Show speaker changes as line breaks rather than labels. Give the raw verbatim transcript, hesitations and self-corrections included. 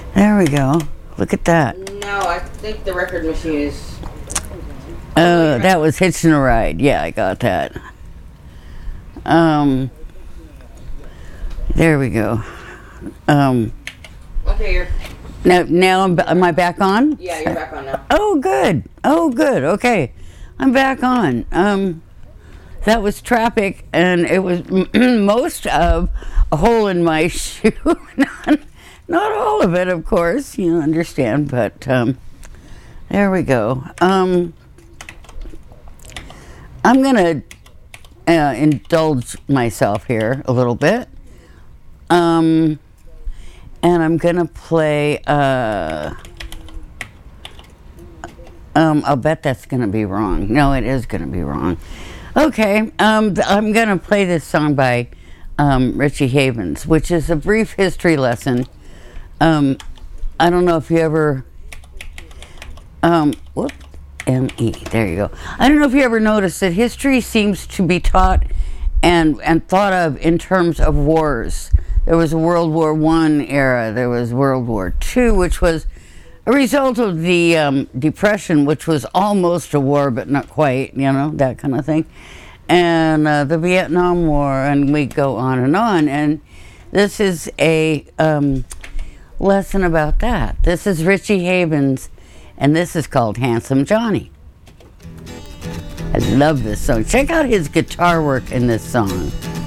There we go. Look at that.
No, I think the record machine is...
Uh, that was Hitching a Ride. Yeah, I got that. Um, there we go. Um,
okay, you're...
Now, now I'm, am I back on?
Yeah, you're back on now.
Oh, good. Oh, good. Okay. I'm back on. Um, that was traffic, and it was most of a hole in my shoe. not, not all of it, of course, you understand, but um, there we go. Um, I'm going to uh, indulge myself here a little bit. Um, and I'm going to play... Uh, um, I'll bet that's going to be wrong. No, it is going to be wrong. Okay, um, I'm going to play this song by um, Richie Havens, which is a brief history lesson. Um, I don't know if you ever... Um, whoop, M E, there you go. I don't know if you ever noticed that history seems to be taught and, and thought of in terms of wars. There was a World War One era. There was World War Two, which was a result of the um, Depression, which was almost a war, but not quite, you know, that kind of thing. And uh, the Vietnam War, and we go on and on. And this is a um, lesson about that. This is Richie Havens, and this is called Handsome Johnny. I love this song. Check out his guitar work in this song.